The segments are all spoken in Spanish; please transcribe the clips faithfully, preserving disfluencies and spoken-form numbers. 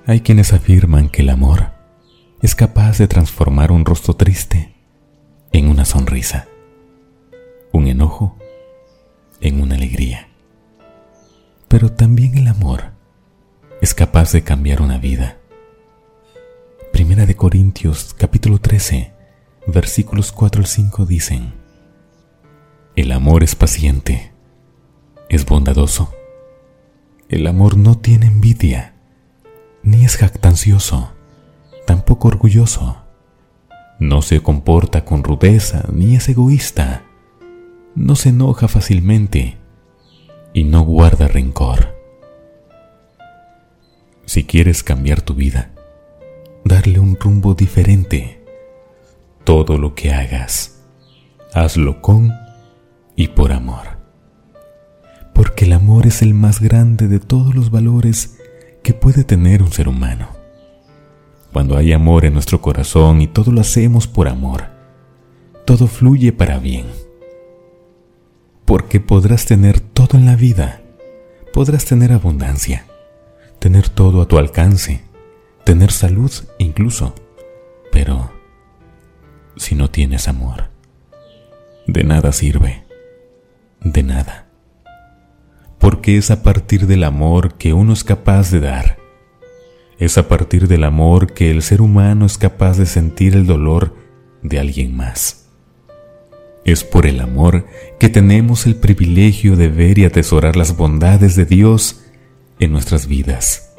Hay quienes afirman que el amor es capaz de transformar un rostro triste en una sonrisa, un enojo en una alegría. Pero también el amor es capaz de cambiar una vida. Primera de Corintios, capítulo trece, versículos cuatro al cinco dicen: el amor es paciente, es bondadoso. El amor no tiene envidia, ni es jactancioso, tampoco orgulloso. No se comporta con rudeza, ni es egoísta. No se enoja fácilmente y no guarda rencor. Si quieres cambiar tu vida, darle un rumbo diferente, todo lo que hagas, hazlo con y por amor. Porque el amor es el más grande de todos los valores que puede tener un ser humano. Cuando hay amor en nuestro corazón y todo lo hacemos por amor, todo fluye para bien. Porque podrás tener todo en la vida, podrás tener abundancia, tener todo a tu alcance, tener salud incluso, pero si no tienes amor, de nada sirve, de nada. Porque es a partir del amor que uno es capaz de dar. Es a partir del amor que el ser humano es capaz de sentir el dolor de alguien más. Es por el amor que tenemos el privilegio de ver y atesorar las bondades de Dios en nuestras vidas.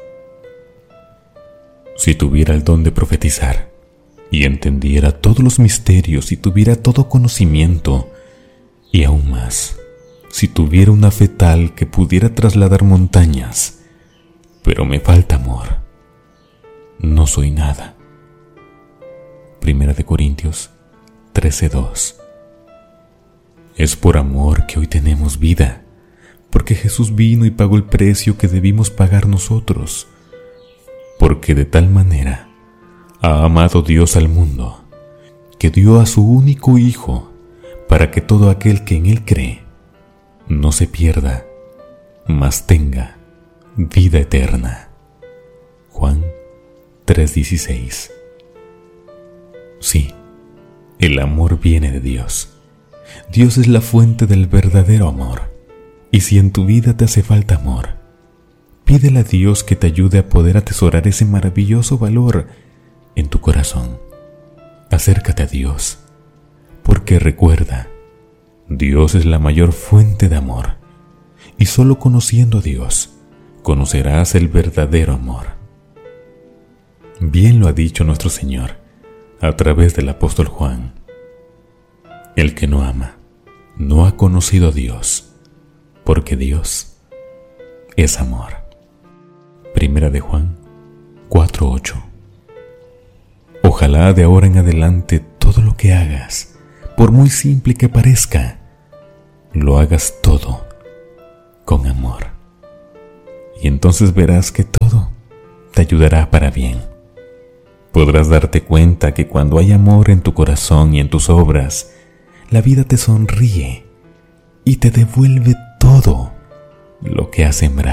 Si tuviera el don de profetizar y entendiera todos los misterios y tuviera todo conocimiento, y aún más, si tuviera una fe tal que pudiera trasladar montañas, pero me falta amor, no soy nada. Primera de Corintios trece dos. Es por amor que hoy tenemos vida, porque Jesús vino y pagó el precio que debimos pagar nosotros, porque de tal manera ha amado Dios al mundo, que dio a su único Hijo, para que todo aquel que en Él cree no se pierda, mas tenga vida eterna. Juan tres dieciséis. Sí, el amor viene de Dios. Dios es la fuente del verdadero amor. Y si en tu vida te hace falta amor, pídele a Dios que te ayude a poder atesorar ese maravilloso valor en tu corazón. Acércate a Dios, porque recuerda, Dios es la mayor fuente de amor, y solo conociendo a Dios, conocerás el verdadero amor. Bien lo ha dicho nuestro Señor a través del apóstol Juan: el que no ama, no ha conocido a Dios, porque Dios es amor. Primera de Juan cuatro ocho. Ojalá de ahora en adelante todo lo que hagas, por muy simple que parezca, lo hagas todo con amor. Y entonces verás que todo te ayudará para bien. Podrás darte cuenta que cuando hay amor en tu corazón y en tus obras, la vida te sonríe y te devuelve todo lo que has sembrado.